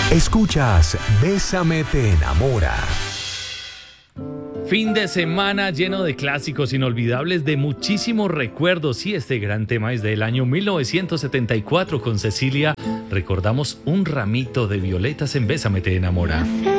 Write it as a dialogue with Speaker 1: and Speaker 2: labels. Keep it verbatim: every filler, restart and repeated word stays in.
Speaker 1: Escuchas Bésame te enamora.
Speaker 2: Fin de semana lleno de clásicos inolvidables, de muchísimos recuerdos, y este gran tema es del año mil novecientos setenta y cuatro. Con Cecilia recordamos Un ramito de violetas en Bésame te enamora.